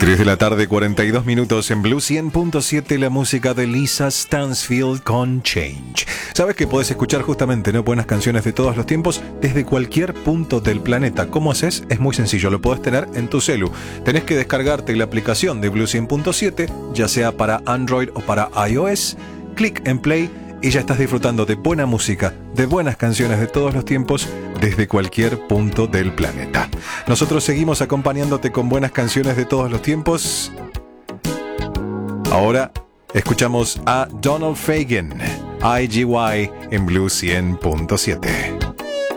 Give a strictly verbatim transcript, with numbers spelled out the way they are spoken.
tres de la tarde, cuarenta y dos minutos en Blue cien punto siete, la música de Lisa Stansfield con Change. Sabes que podés escuchar justamente, ¿no?, buenas canciones de todos los tiempos desde cualquier punto del planeta. ¿Cómo haces? Es muy sencillo, lo podés tener en tu celu. Tenés que descargarte la aplicación de Blue cien punto siete, ya sea para Android o para iOS. Clic en Play y ya estás disfrutando de buena música, de buenas canciones de todos los tiempos, desde cualquier punto del planeta. Nosotros seguimos acompañándote con buenas canciones de todos los tiempos. Ahora escuchamos a Donald Fagen, I G Y, en Blue cien punto siete.